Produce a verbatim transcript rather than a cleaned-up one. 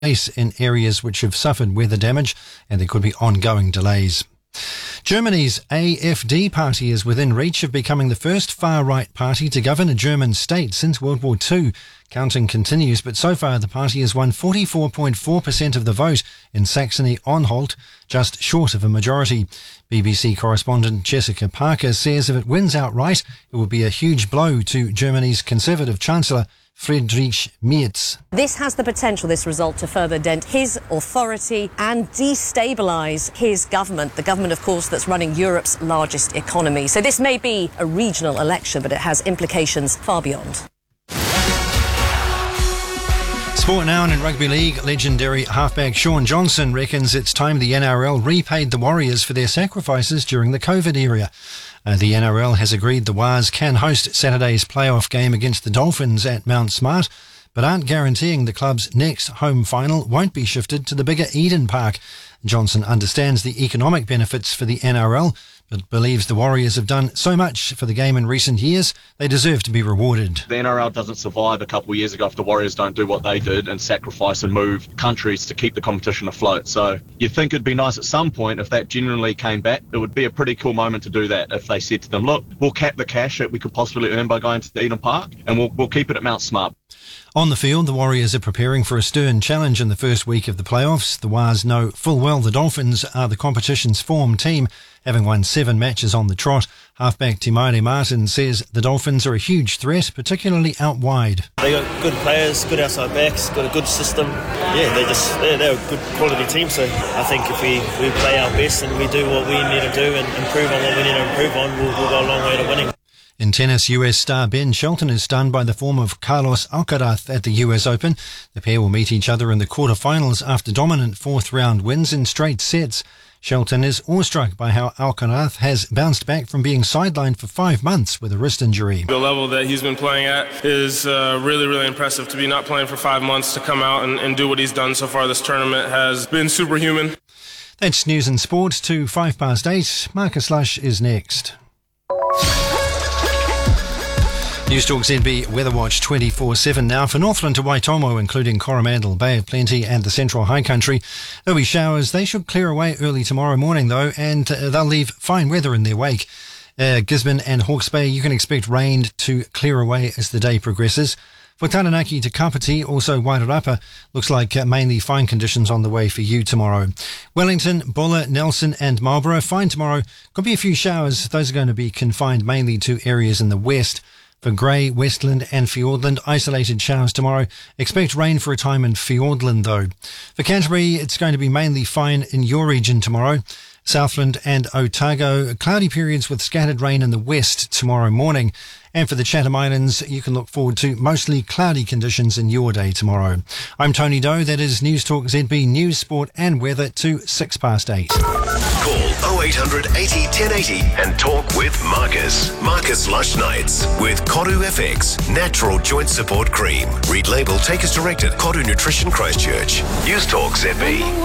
base in areas which have suffered weather damage, and there could be ongoing delays. Germany's A F D party is within reach of becoming the first far-right party to govern a German state since World War Two. Counting continues, but so far the party has won forty-four point four percent of the vote in Saxony-Anhalt, just short of a majority. B B C correspondent Jessica Parker says if it wins outright, it will be a huge blow to Germany's Conservative Chancellor Friedrich Merz. This has the potential, this result, to further dent his authority and destabilise his government, the government, of course, that's running Europe's largest economy. So this may be a regional election, but it has implications far beyond. Sport now, and in rugby league, legendary halfback Shaun Johnson reckons it's time the N R L repaid the Warriors for their sacrifices during the COVID era. Uh, the N R L has agreed the Wars can host Saturday's playoff game against the Dolphins at Mount Smart, but aren't guaranteeing the club's next home final won't be shifted to the bigger Eden Park. Johnson understands the economic benefits for the N R L, but believes the Warriors have done so much for the game in recent years, they deserve to be rewarded. The N R L doesn't survive a couple of years ago if the Warriors don't do what they did and sacrifice and move countries to keep the competition afloat. So you'd think it'd be nice at some point if that genuinely came back. It would be a pretty cool moment to do that if they said to them, look, we'll cap the cash that we could possibly earn by going to the Eden Park and we'll, we'll keep it at Mount Smart. On the field, the Warriors are preparing for a stern challenge in the first week of the playoffs. The Wars know full well the Dolphins are the competition's form team, having won seven matches on the trot. Halfback Timaire Martin says the Dolphins are a huge threat, particularly out wide. They got good players, good outside backs, got a good system. Yeah, they're just they're, they're a good quality team. So I think if we, we play our best and we do what we need to do and improve on what we need to improve on, we'll, we'll go a long way to winning. In tennis, U S star Ben Shelton is stunned by the form of Carlos Alcaraz at the U S Open. The pair will meet each other in the quarterfinals after dominant fourth-round wins in straight sets. Shelton is awestruck by how Alcaraz has bounced back from being sidelined for five months with a wrist injury. The level that he's been playing at is uh, really, really impressive. To be not playing for five months to come out and, and do what he's done so far this tournament has been superhuman. That's news and sport to five past eight. Marcus Lush is next. Newstalk Z B Weather Watch twenty-four seven now. For Northland to Waitomo, including Coromandel, Bay of Plenty and the Central High Country, there'll be showers. They should clear away early tomorrow morning, though, and uh, they'll leave fine weather in their wake. Uh, Gisborne and Hawke's Bay, you can expect rain to clear away as the day progresses. For Taranaki to Kapiti, also Wairarapa, looks like uh, mainly fine conditions on the way for you tomorrow. Wellington, Buller, Nelson and Marlborough, fine tomorrow. Could be a few showers. Those are going to be confined mainly to areas in the west. For Grey, Westland and Fiordland, isolated showers tomorrow. Expect rain for a time in Fiordland, though. For Canterbury, it's going to be mainly fine in your region tomorrow. Southland and Otago, cloudy periods with scattered rain in the west tomorrow morning. And for the Chatham Islands, you can look forward to mostly cloudy conditions in your day tomorrow. I'm Tony Doe. That is Newstalk Z B News, Sport and Weather to six past eight. Call oh eight hundred eighty ten eighty and talk with Marcus. Marcus Lush Nights with Koru F X Natural Joint Support Cream. Read label, take as directed. Koru Nutrition Christchurch. Newstalk Z B.